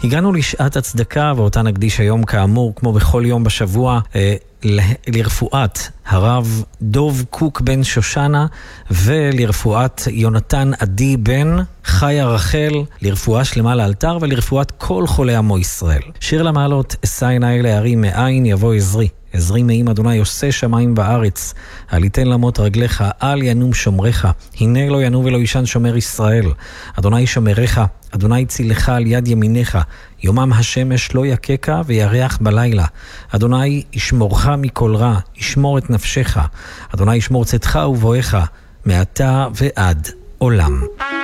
הגענו לשעת הצדקה, ואותה נקדיש היום כאמור, כמו בכל יום בשבוע, לרפואת הרב דוב קוק בן שושנה, ולרפואת יונתן עדי בן חיה רחל, לרפואה שלמה לאלתר, ולרפואת כל חולי עמו ישראל. שיר למעלות, אשא עיני להרים, מאין יבוא עזרי. עזרי מעם אדוני עושה שמיים בארץ, אל יתן למות רגליך, אל ינום שומרך, הנה לא ינום ולא ישן שומר ישראל. אדוני שומרך, אדוני צילך על יד ימיניך, יומם השמש לא יקקה וירח בלילה. אדוני ישמורך מכל רע, ישמור את נפשך. אדוני ישמור צאתך ובואך, מעתה ועד עולם.